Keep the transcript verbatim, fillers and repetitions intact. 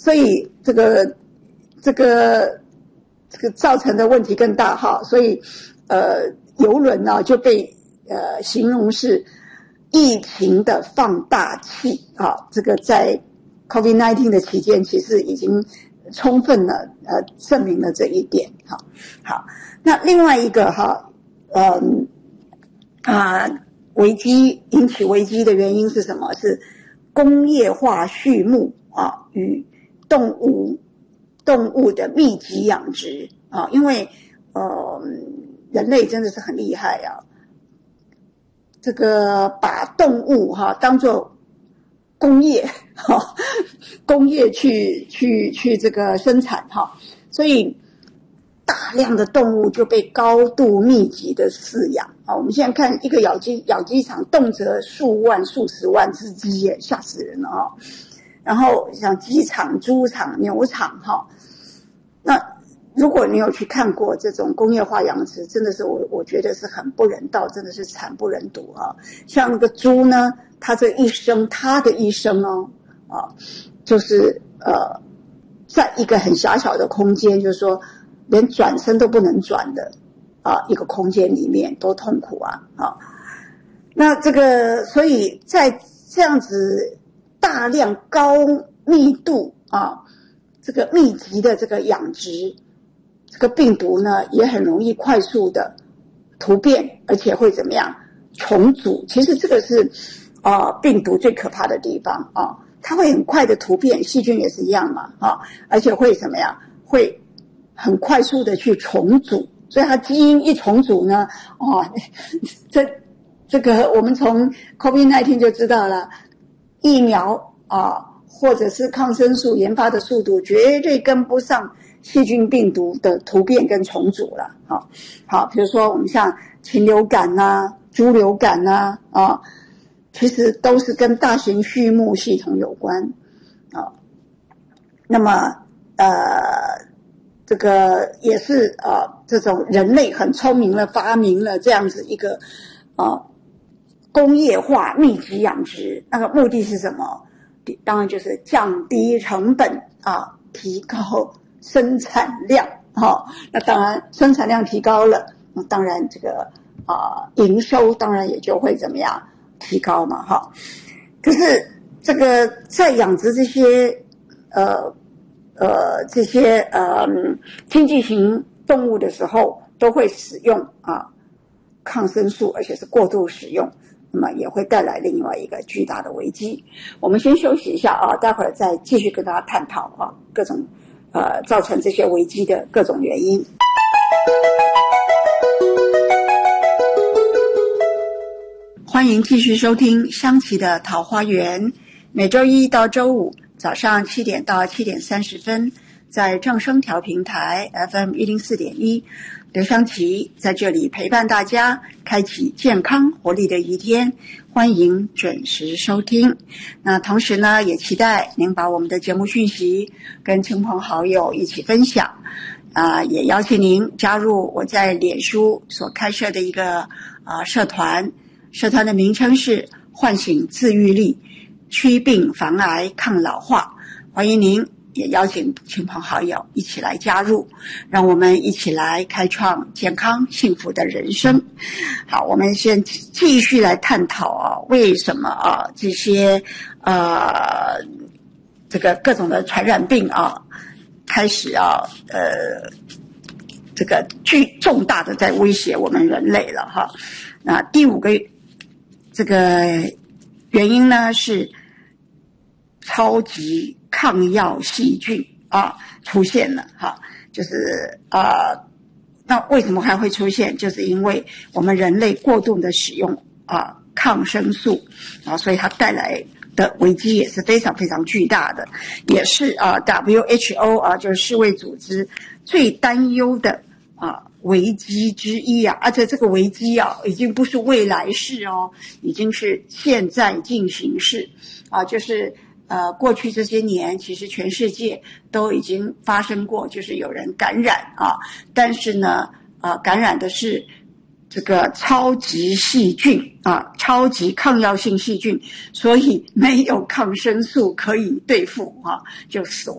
所以这个这个这个造成的问题更大哈。所以呃，邮轮呢就被呃形容是疫情的放大器啊。这个在 COVID 十九 的期间，其实已经充分的呃证明了这一点。好，好，那另外一个哈，嗯啊、呃，危机引起危机的原因是什么？是工业化畜牧啊与动物动物的密集养殖啊，因为呃人类真的是很厉害啊，这个把动物哈、啊、当作工业哈、啊，工业去去去这个生产哈、啊，所以大量的动物就被高度密集的饲养啊。我们现在看一个养鸡养鸡场，动辄数万、数十万只鸡耶，吓死人了啊！然后像鸡场、猪场、牛场哈，那如果你有去看过这种工业化养殖，真的是我我觉得是很不人道，真的是惨不忍睹啊！像那个猪呢，它这一生，它的一生哦啊，就是呃，在一个很狭小的空间，就是说连转身都不能转的啊一个空间里面，多痛苦啊啊！那这个，所以在这样子大量高密度啊，这个密集的这个养殖，这个病毒呢也很容易快速的突变，而且会怎么样重组？其实这个是啊、呃、病毒最可怕的地方啊，它会很快的突变，细菌也是一样嘛啊，而且会怎么样？会很快速的去重组，所以它基因一重组呢，哦，这这个我们从 COVID 十九 就知道了，疫苗啊或者是抗生素研发的速度绝对跟不上细菌病毒的突变跟重组了。好，好，比如说我们像禽流感啊、猪流感啊啊，其实都是跟大型畜牧系统有关啊。那么呃。这个也是呃，这种人类很聪明了，发明了这样子一个呃工业化密集养殖，那个目的是什么？当然就是降低成本啊，提高生产量啊。那当然生产量提高了，那当然这个啊营收当然也就会怎么样提高嘛哈。可是这个在养殖这些呃。呃，这些呃经济型动物的时候，都会使用啊抗生素，而且是过度使用，那么也会带来另外一个巨大的危机。我们先休息一下啊，待会儿再继续跟大家探讨啊各种呃造成这些危机的各种原因。欢迎继续收听香琪的桃花源，每周一到周五早上七点到七点三十分，在正声调频台 F M 一零四点一，刘香琪在这里陪伴大家，开启健康活力的一天，欢迎准时收听。那同时呢，也期待您把我们的节目讯息跟亲朋好友一起分享，啊、呃，也邀请您加入我在脸书所开设的一个啊、呃、社团，社团的名称是唤醒自愈力。祛病防癌抗老化，欢迎您也邀请亲朋好友一起来加入，让我们一起来开创健康幸福的人生。好，我们先继续来探讨啊，为什么啊这些呃这个各种的传染病啊开始啊呃这个巨重大的在威胁我们人类了哈。那第五个这个原因呢是超级抗药细菌啊出现了哈，就是呃，那为什么还会出现？就是因为我们人类过度的使用啊抗生素啊，所以它带来的危机也是非常非常巨大的，也是啊 W H O 啊就是世卫组织最担忧的啊危机之一啊，而且这个危机啊已经不是未来式哦，已经是现在进行式啊，就是呃过去这些年其实全世界都已经发生过，就是有人感染啊，但是呢呃感染的是这个超级细菌啊，超级抗药性细菌，所以没有抗生素可以对付啊，就死亡。